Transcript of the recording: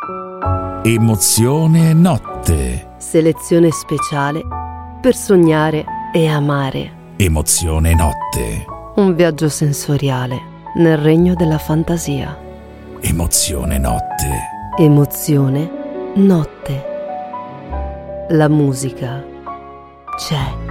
Emozione notte. Selezione speciale per sognare e amare. Emozione notte. Un viaggio sensoriale nel regno della fantasia. Emozione notte. Emozione notte. La musica c'è.